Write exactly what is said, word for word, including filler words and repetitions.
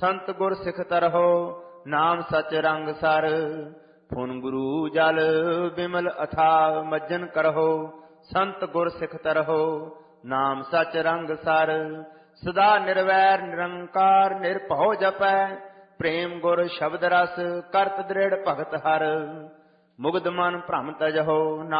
ਸੰਤ ਗੁਰ ਸਿੱਖ ਤਰਹੁ, ਨਾਮ ਸਚ ਰੰਗ ਸਰ। ਫੁਨ ਗੁਰੂ ਜਲ ਬਿਮਲ ਅਥਾ ਮੱਜਨ ਕਰਹੁ, ਸੰਤ ਗੁਰ ਸਿੱਖ ਤਰਹੁ, ਨਾਮ ਸਚ ਰੰਗ ਸਰ। ਸਦਾ ਨਿਰਵੈਰ ਨਿਰੰਕਾਰ ਨਿਰਭਉ ਜਪੈ, ਪ੍ਰੇਮ ਗੁਰ ਸ਼ਬਦ ਰਸ ਕਰਤ ਦ੍ਰਿੜ ਭਗਤ ਹਰ। ਮੁਗਧ ਮਨ ਭ੍ਰਮ ਤਜਹੁ,